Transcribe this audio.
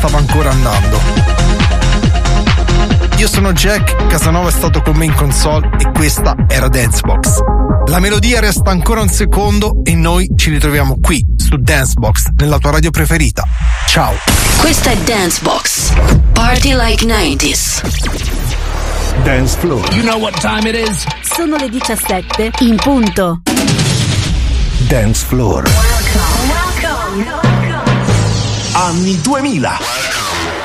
stava ancora andando. Io sono Jack, Casanova è stato con me in console e questa era Dancebox. La melodia resta ancora un secondo e noi ci ritroviamo qui su Dancebox, nella tua radio preferita. Ciao. Questa è Dancebox. Party like 90s. Dance Floor. You know what time it is? Sono le 17 in punto. Dance Floor. Welcome. Anni 2000.